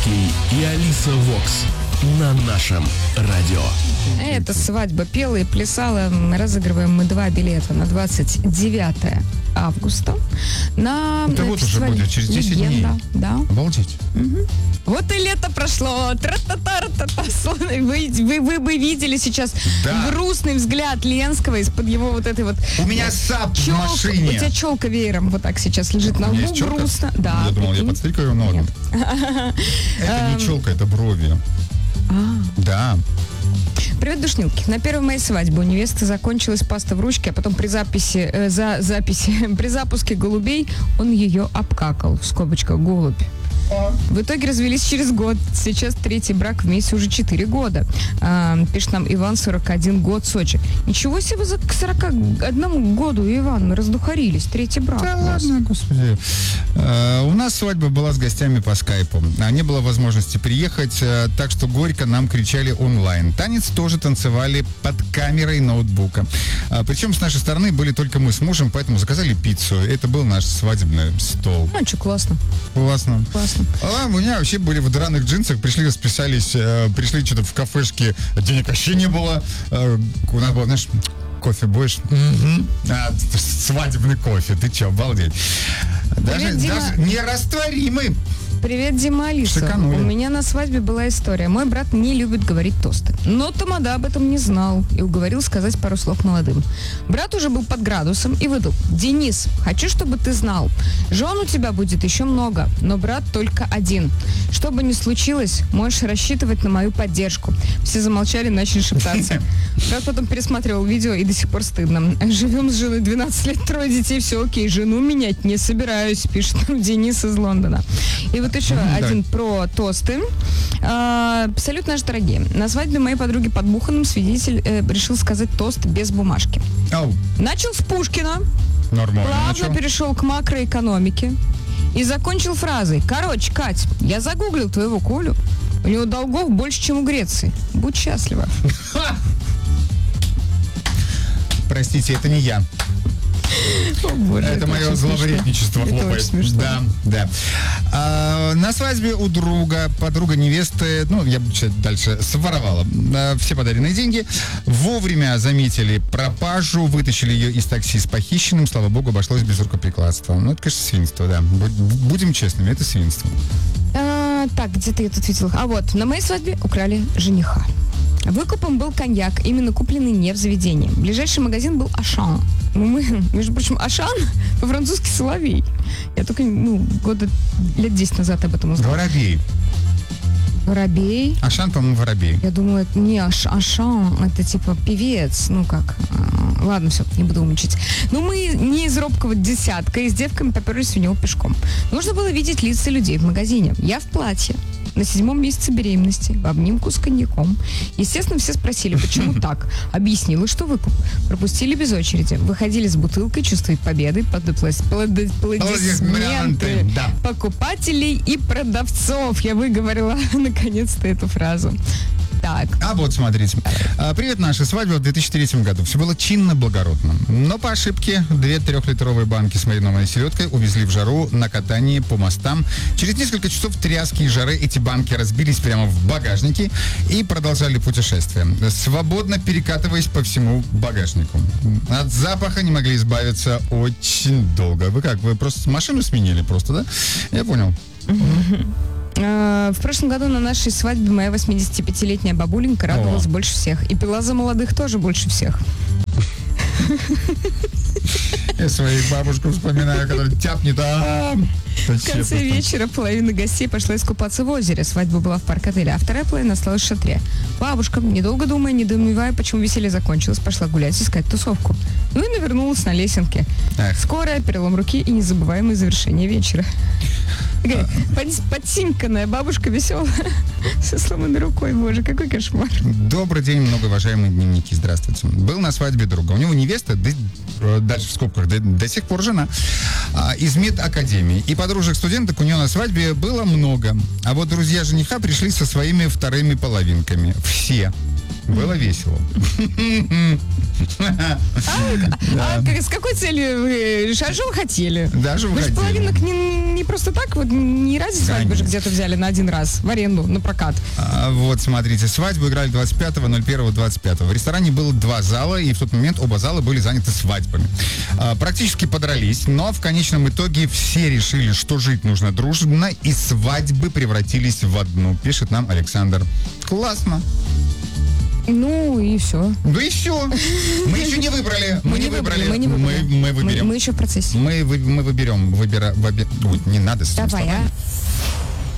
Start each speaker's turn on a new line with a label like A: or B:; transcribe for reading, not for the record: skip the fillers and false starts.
A: Ленский и Алиса Вокс на нашем радио.
B: Это свадьба пела и плясала. Разыгрываем мы 2 билета на 29 августа на
C: это вот уже будет через 10 дней.
B: Да.
C: Обалдеть.
B: Угу. Вот и лето прошло. Вы бы видели сейчас грустный взгляд Ленского из-под его вот этой вот...
C: У меня сап в машине.
B: У тебя челка веером вот так сейчас лежит на лбу, грустно. Да.
C: Я думал, я подстригаю, но... Это не челка, это брови. Да.
B: Привет, душнилки. На первой моей свадьбе у невесты закончилась паста в ручке, а потом при при запуске голубей он ее обкакал, в скобочках голубь. В итоге развелись через год. Сейчас третий брак, вместе уже 4 года. Пишет нам Иван, 41 год, Сочи. Ничего себе, за к 41 году, Иван, мы раздухарились. Третий брак.
C: Да ладно, господи. У нас свадьба была с гостями по скайпу. Не было возможности приехать, так что горько нам кричали онлайн. Танец тоже танцевали под камерой ноутбука. Причем с нашей стороны были только мы с мужем, поэтому заказали пиццу. Это был наш свадебный стол.
B: Ну, что, классно.
C: Классно. А у меня вообще были в драных джинсах, пришли, расписались, пришли что-то в кафешке, денег вообще не было. У нас было, знаешь, кофе будешь? Свадебный кофе, ты че, обалдеть. Даже нерастворимый.
B: Привет, Дима, Алиса.
C: Шиканули.
B: У меня на свадьбе была история. Мой брат не любит говорить тосты. Но Тамада об этом не знал и уговорил сказать пару слов молодым. Брат уже был под градусом и выдал: «Денис, хочу, чтобы ты знал, жен у тебя будет еще много, но брат только один. Что бы ни случилось, можешь рассчитывать на мою поддержку». Все замолчали, начали шептаться. Брат потом пересматривал видео, и до сих пор стыдно. «Живем с женой 12 лет, 3 детей, все окей, жену менять не собираюсь», пишет Денис из Лондона. И вот еще один про тосты. Салют, наши дорогие. На свадьбе моей подруги под Буханом свидетель решил сказать тост без бумажки. Начал с Пушкина.
C: Нормально.
B: Плавно перешел к макроэкономике. И закончил фразой: «Короче, Кать, я загуглил твоего Колю. У него долгов больше, чем у Греции. Будь счастлива».
C: Простите, это не я.
B: О, боже,
C: это мое зловредничество хлопает. Да. На свадьбе у друга, подруга невесты, я буду читать дальше, своровала все подаренные деньги. Вовремя заметили пропажу, вытащили ее из такси с похищенным. Слава богу, обошлось без рукоприкладства. Это, конечно, свинство, да. Будем честными, это свинство.
B: Так, где-то я тут видела. На моей свадьбе украли жениха. Выкупом был коньяк, именно купленный не в заведении. Ближайший магазин был Ашан. Между прочим, Ашан по-французски соловей. Я только лет 10 назад об этом узнала. Воробей.
C: Ашан, по-моему, воробей.
B: Я думала, это не Ашан, это типа певец. Ладно, все, не буду умничать. Мы не из робкого десятка, и с девками поперлись у него пешком. Нужно было видеть лица людей в магазине. Я в платье. На 7-м месяце беременности, в обнимку с коньяком. Естественно, все спросили, почему так. Объяснила, что выкуп. Пропустили без очереди. Выходили с бутылкой, чувствуют победы, под аплодисменты покупателей и продавцов. Я выговорила наконец-то эту фразу. Так.
C: Вот смотрите. Привет, наша свадьба в 2003 году. Все было чинно, благородно. Но по ошибке 2 3-литровые банки с маринованной селедкой увезли в жару на катании по мостам. Через несколько часов тряски и жары эти банки разбились прямо в багажнике и продолжали путешествие, свободно перекатываясь по всему багажнику. От запаха не могли избавиться очень долго. Вы как? Вы просто машину сменили просто, да? Я понял.
B: В прошлом году на нашей свадьбе моя 85-летняя бабуленька радовалась больше всех. И пила за молодых тоже больше всех.
C: Я свою бабушку вспоминаю, которая тяпнет.
B: В конце вечера половина гостей пошла искупаться в озере. Свадьба была в парк-отеле, а вторая половина осталась в шатре. Бабушка, недолго думая, недоумевая, почему веселье закончилось, пошла гулять, искать тусовку. И навернулась на лесенке. Скорая, перелом руки и незабываемое завершение вечера. Подсимканная бабушка веселая со сломанной рукой. Боже, какой кошмар.
C: Добрый день, многоуважаемые дневники. Здравствуйте. Был на свадьбе друга. У него невеста, дальше в скобках, до сих пор жена, из медакадемии. И подружек-студенток у него на свадьбе было много. А вот друзья жениха пришли со своими вторыми половинками. Все. Было весело.
B: С какой целью вы? Что вы хотели?
C: Даже
B: Вы же половинок не просто так, вот не ради свадьбы же где-то взяли на один раз в аренду, на прокат.
C: Вот, смотрите, свадьбу играли 25.01.25. В ресторане было 2 зала, и в тот момент оба зала были заняты свадьбами. Практически подрались, но в конечном итоге все решили, что жить нужно дружно, и свадьбы превратились в одну, пишет нам Александр. Классно.
B: Ну и все.
C: Ну и все. Мы еще не выбрали. Мы не выбрали. Мы выберем.
B: Мы еще в процессе.
C: Мы выберем. Ой, не надо с этим
B: Давай,
C: словами.